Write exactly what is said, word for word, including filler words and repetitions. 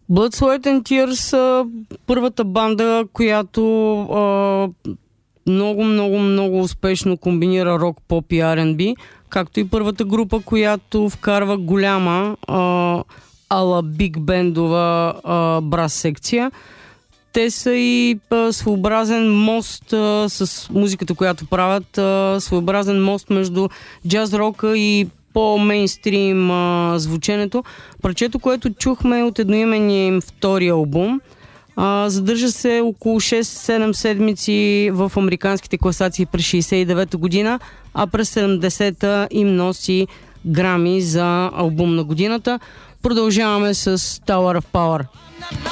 Blood, Sweat and Tears са първата банда, която а, много, много, много успешно комбинира рок, поп и Ар енд Би, както и първата група, която вкарва голяма а, ала биг бендова а, брас секция. Те са и а, своеобразен мост а, с музиката, която правят, а, своеобразен мост между джаз рока и по-мейнстрим а, звученето. Парчето, което чухме от едноименния им втори албум, а, задържа се около шест-седем седмици в американските класации през шейсет и девета година, а през седемдесета им носи грами за албум на годината. Продължаваме с Tower of Power.